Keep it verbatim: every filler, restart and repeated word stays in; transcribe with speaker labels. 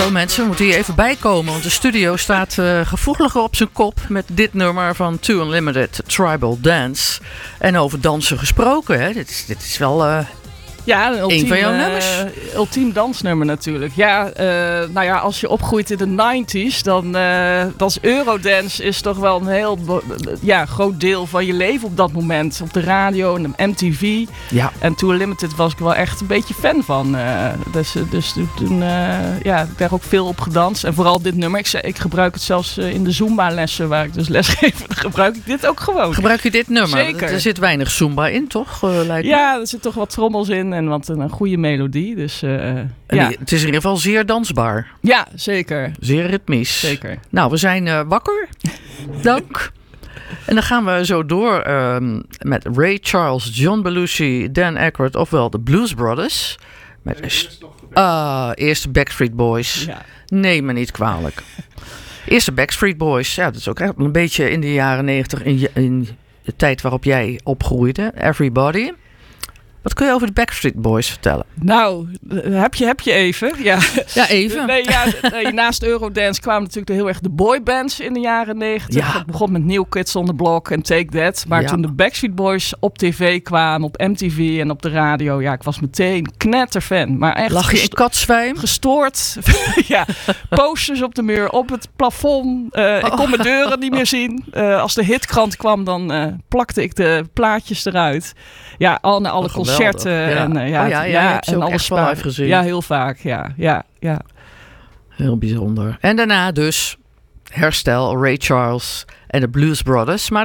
Speaker 1: Zo mensen, we moeten hier even bijkomen. Want de studio staat uh, gevoeliger op zijn kop met dit nummer van Too Unlimited, Tribal Dance. En over dansen gesproken, hè? Dit, is, dit is wel... Uh,
Speaker 2: Ja, een ultiem,
Speaker 1: een van jouw nummers.
Speaker 2: Uh, ultiem dansnummer natuurlijk. Ja, uh, nou ja, als je opgroeit in de negentig, dan uh, dan is Eurodance is toch wel een heel ja, groot deel van je leven op dat moment. Op de radio en de M T V.
Speaker 1: Ja.
Speaker 2: En Too Unlimited was ik wel echt een beetje fan van. Uh, dus dus toen uh, ja, ik daar ook veel op gedanst. En vooral dit nummer. Ik, ik gebruik het zelfs uh, in de Zumba-lessen waar ik dus lesgeef. Dan gebruik ik dit ook gewoon.
Speaker 1: Gebruik je dit nummer?
Speaker 2: Zeker.
Speaker 1: Er zit weinig Zumba in, toch? Uh, lijkt
Speaker 2: ja, me. Er zit toch wat trommels in. En wat een, een goede melodie. Dus, uh, ja.
Speaker 1: Het is in ieder geval zeer dansbaar.
Speaker 2: Ja, zeker.
Speaker 1: Zeer ritmisch.
Speaker 2: Zeker.
Speaker 1: Nou, we zijn uh, wakker. Dank. En dan gaan we zo door um, met Ray Charles, John Belushi, Dan Aykroyd, ofwel de Blues Brothers. Met eerst, uh, eerste Backstreet Boys.
Speaker 2: Ja.
Speaker 1: Neem me niet kwalijk. Eerste Backstreet Boys. Ja, dat is ook echt een beetje in de jaren negentig, in, in de tijd waarop jij opgroeide. Everybody. Wat kun je over de Backstreet Boys vertellen?
Speaker 2: Nou, heb je, heb je even. Ja,
Speaker 1: ja even.
Speaker 2: Nee, ja, nee, naast Eurodance kwamen natuurlijk heel erg de boybands in de jaren negentig.
Speaker 1: Ja.
Speaker 2: Het begon met New Kids on the Block en Take That. Maar ja. toen de Backstreet Boys op tv kwamen, op M T V en op de radio. Ja, ik was meteen knetterfan. Maar echt
Speaker 1: Lag je
Speaker 2: gest-
Speaker 1: in katzwijm?
Speaker 2: Gestoord. Ja, posters op de muur, op het plafond. Uh, oh. Ik kon mijn deuren niet meer zien. Uh, als de hitkrant kwam, dan uh, plakte ik de plaatjes eruit. Ja, al naar alle oh, concerten.
Speaker 1: Ja.
Speaker 2: En, uh, ja,
Speaker 1: oh ja, ja,
Speaker 2: ja,
Speaker 1: heb je
Speaker 2: en
Speaker 1: ook
Speaker 2: alles
Speaker 1: echt wel live gezien.
Speaker 2: Ja, heel vaak. Ja, ja, ja.
Speaker 1: Heel bijzonder. En daarna dus herstel, Ray Charles en de Blues Brothers. Maar